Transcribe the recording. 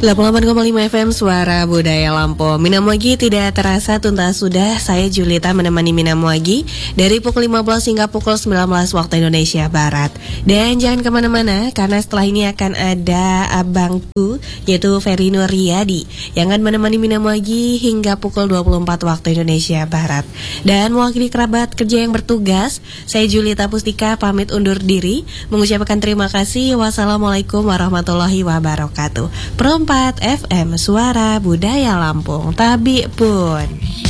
88,5 FM Suara Budaya Lampung. Minamogi tidak terasa tuntas sudah. Saya Julita menemani Minamogi dari pukul 15 hingga pukul 19 waktu Indonesia Barat. Dan jangan kemana-mana karena setelah ini akan ada abangku yaitu Ferry Nuriyadi yang akan menemani Minamogi hingga pukul 24 waktu Indonesia Barat. Dan mewakili kerabat kerja yang bertugas, saya Julita Pustika pamit undur diri mengucapkan terima kasih. Wassalamualaikum warahmatullahi wabarakatuh. 4 FM Suara Budaya Lampung. Tabi pun.